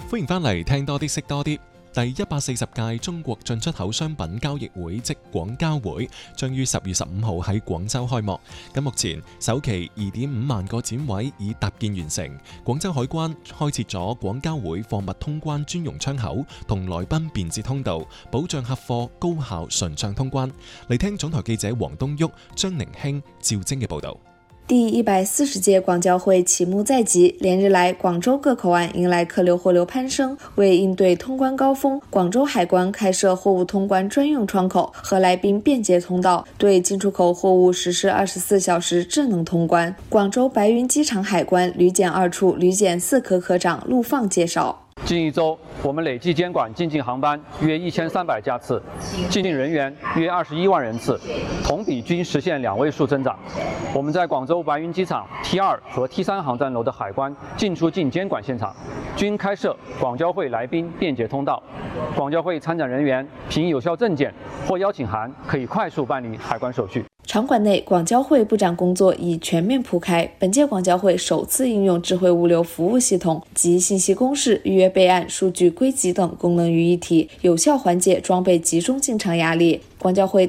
歡迎返嚟聽多啲識多啲。第140屆中國進出口商品交易會即廣交會將於10月15號喺廣州開幕。咁目前首期2.5萬個展位已搭建完成。廣州海關開設咗廣交會貨物通關專用窗口同來賓便捷通道，保障客貨高效順暢通關。嚟聽總台記者黃東旭、張寧興、趙晶嘅報導。 第140屆廣交會啟幕在即，連日來廣州各口岸迎來客流貨流攀升。為應對通關高峰，廣州海關開設貨物通關專用窗口和來賓便捷通道，對進出口貨物實施24小時智能通關。廣州白雲機場海關旅檢2處旅檢4科科長陸放介紹。 近一周，我們累計監管進境航班約1300架次，進境人員約21萬人次，同比均實現2位數增長。我們在廣州白雲機場 T2 和 T3 航站樓的海關進出境監管現場，均開設廣交會來賓便捷通道。廣交會參展人員憑有效證件或邀請函，可以快速辦理海關手續。 場館內，廣交會布展工作已全面鋪開。本屆廣交會首次應用智慧物流服務系統及信息公示、預約備案、數據歸集等功能於一體，有效緩解裝備集中進場壓力。廣交會